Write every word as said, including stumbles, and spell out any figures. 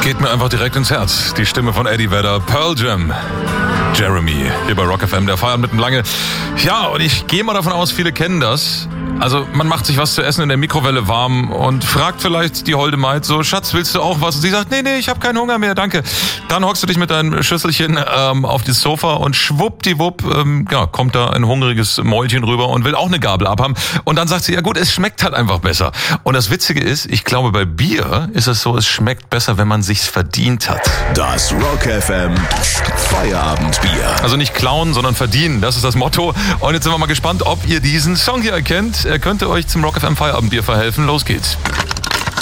geht mir einfach direkt ins Herz. Die Stimme von Eddie Vedder, Pearl Jam. Jeremy, hier bei Rock F M, der Feierabend mit dem Lange. Ja, und ich gehe mal davon aus, viele kennen das. Also man macht sich was zu essen in der Mikrowelle warm und fragt vielleicht die holde Maid so, Schatz, willst du auch was? Und sie sagt, nee, nee, ich habe keinen Hunger mehr, danke. Dann hockst du dich mit deinem Schüsselchen ähm, auf das Sofa und schwuppdiwupp ähm, ja, kommt da ein hungriges Mäulchen rüber und will auch eine Gabel abhaben. Und dann sagt sie, ja gut, es schmeckt halt einfach besser. Und das Witzige ist, ich glaube, bei Bier ist es so, es schmeckt besser, wenn man sich's verdient hat. Das Rock F M Feierabendbier. Also nicht klauen, sondern verdienen, das ist das Motto. Und jetzt sind wir mal gespannt, ob ihr diesen Song hier erkennt. Er könnte euch zum Rock F M Feierabendbier verhelfen. Los geht's.